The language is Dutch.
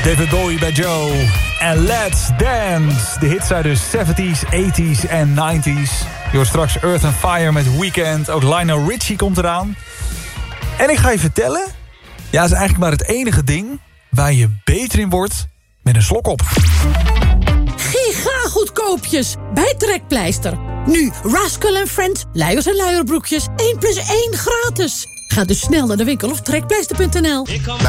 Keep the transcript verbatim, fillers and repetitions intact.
David Bowie bij Joe. En Let's Dance. De hits uit de zeventies, tachtiger en negentiger. Je hoort straks Earth and Fire met Weekend. Ook Lionel Richie komt eraan. En ik ga je vertellen... Ja, het is eigenlijk maar het enige ding... waar je beter in wordt met een slok op. Giga goedkoopjes bij Trekpleister. Nu Rascal en Friends, luiers en luierbroekjes. één plus één gratis. Ga dus snel naar de winkel of trekpleister punt n l.